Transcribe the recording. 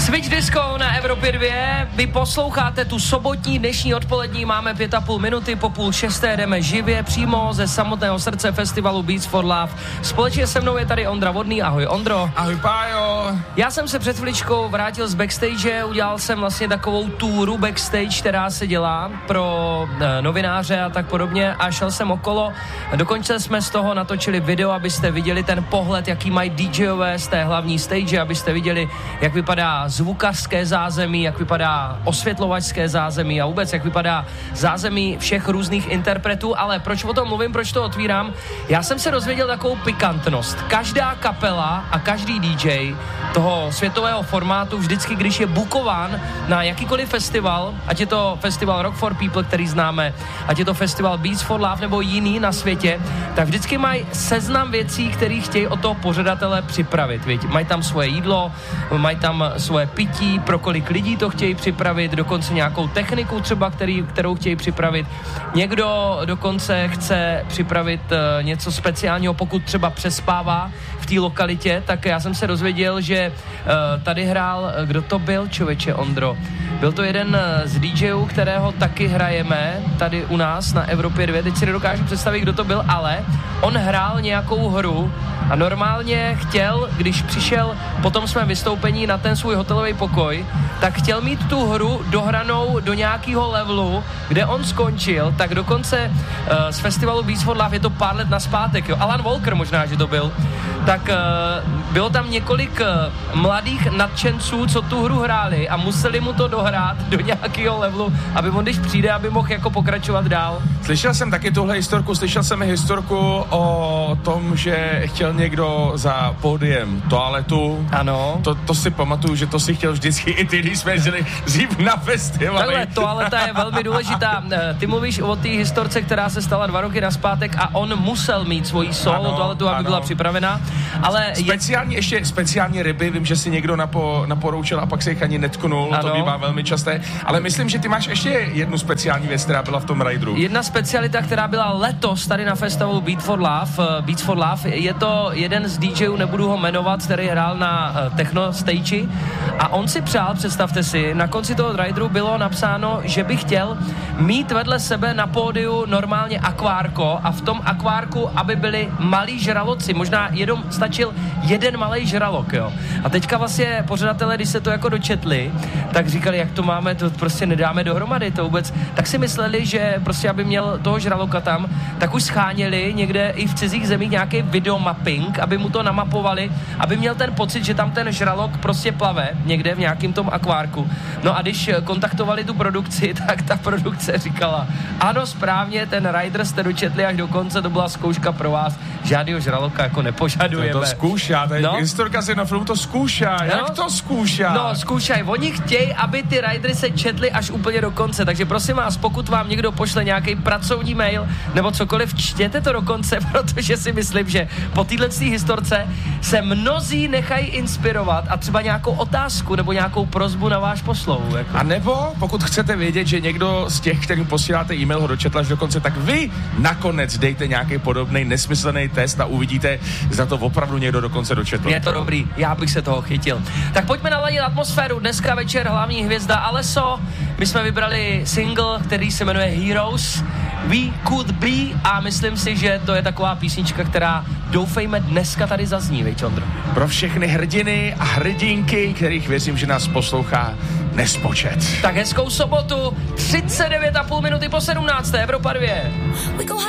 Switch Disco na Evropě 2. Vy posloucháte tu sobotní dnešní odpolední, máme 5,5 minuty, po 5:30 jdeme živě přímo ze samotného srdce festivalu Beats for Love. Společně se mnou je tady Ondra Vodný. Ahoj Ondro. Ahoj Pájo. Já jsem se před chviličkou vrátil z backstage, udělal jsem vlastně takovou túru backstage, která se dělá pro novináře a tak podobně a šel jsem okolo. Dokonce jsme z toho natočili video, abyste viděli ten pohled, jaký mají DJové z té hlavní stage, abyste viděli, jak vypadá zvukařské zázemí, jak vypadá osvětlovačské zázemí a vůbec jak vypadá zázemí všech různých interpretů, ale proč o tom mluvím, proč to otvírám? Já jsem se dozvěděl takovou pikantnost. Každá kapela a každý DJ toho světového formátu vždycky, když je bukován na jakýkoliv festival, ať je to festival Rock for People, který známe, ať je to festival Beats for Love nebo jiný na světě, tak vždycky mají seznam věcí, které chtějí od toho pořadatele připravit. Víte? Mají tam svoje jídlo, mají tam svoje pití, pro kolik lidí to chtějí připravit, dokonce nějakou techniku třeba, kterou chtějí připravit. Někdo dokonce chce připravit něco speciálního, pokud třeba přespává v té lokalitě, tak já jsem se dozvěděl, že tady hrál, kdo to byl, člověče Ondro? Byl to jeden z DJů, kterého taky hrajeme tady u nás na Evropě 2. Teď si nedokážu představit, kdo to byl, ale on hrál nějakou hru a normálně chtěl, když přišel po tom svém vystoupení na ten svůj hotelový pokoj, tak chtěl mít tu hru dohranou do nějakého levelu, kde on skončil, tak dokonce z festivalu Beats for Love, je to pár let nazpátek, jo, Alan Walker možná, že to byl, tak bylo tam několik mladých nadšenců, co tu hru hráli a museli mu to dohrát do nějakého levelu, aby on, když přijde, aby mohl jako pokračovat dál. Slyšel jsem taky tuhle historku, slyšel jsem historku o tom, že chtěl někdo za pódiem toaletu. Ano. To si pamatuju, že to si chtěl vždycky i ty, když jsme žili dřív na festivalu. Takhle, toaleta je velmi důležitá. Ty mluvíš o té historce, která se stala 2 roky nazpátek a on musel mít svoji solo toaletu, aby byla připravená. Ale speciální ryby, vím, že si někdo naporoučil a pak se jich ani netknul, ano. To bývá velmi časté, ale myslím, že ty máš ještě jednu speciální věc, která byla v tom rideru. Jedna specialita, která byla letos tady na festivalu Beats for Love, je to jeden z DJů, nebudu ho jmenovat, který hrál na techno stage a on si přál, představte si, na konci toho rideru bylo napsáno, že by chtěl mít vedle sebe na pódiu normálně akvárko a v tom akvárku, aby byli malí žraloci, možná stačil jeden malej žralok, jo. A teďka vlastně pořadatelé, když se to jako dočetli, tak říkali, jak to máme, to prostě nedáme dohromady, to vůbec, tak si mysleli, že prostě, aby měl toho žraloka tam, tak už scháněli někde i v cizích zemích nějaký videomapping, aby mu to namapovali, aby měl ten pocit, že tam ten žralok prostě plave někde v nějakým tom akvárku. No a když kontaktovali tu produkci, tak ta produkce říkala, ano, správně, ten rider jste dočetli až do konce, to byla zkouška pro vás, žádnýho žraloka jako nepožadujeme. To zkoušá, tady historka si na filmu to zkoušá, no? Jak to zkoušá? No, zkoušaj, oni chtějí, aby ty ridery se četly až úplně do konce, takže prosím vás, pokud vám někdo pošle nějaký pracovní mail nebo cokoliv, čtěte to do konce, protože si myslím, že po této historce se mnozí nechají inspirovat a třeba nějakou otázku nebo nějakou prosbu na váš poslou. Jako. A nebo pokud chcete vědět, že někdo z těch, kterým posíláte e-mail, ho dočetl až do konce, tak vy nakonec dejte nějaký podobný nesmyslný test a uvidíte, za to opravdu někdo dokonce dočetl. Je to dobrý, já bych se toho chytil. Tak pojďme naladit atmosféru. Dneska večer hlavní hvězda Alesso. My jsme vybrali single, který se jmenuje Heroes. We Could Be a myslím si, že to je taková písnička, která doufejme dneska tady zazní, viď, Ondro? Pro všechny hrdiny a hrdinky, kterých věřím, že nás poslouchá nespočet. Tak hezkou sobotu, 39,5 minuty po 17. Evropa 2.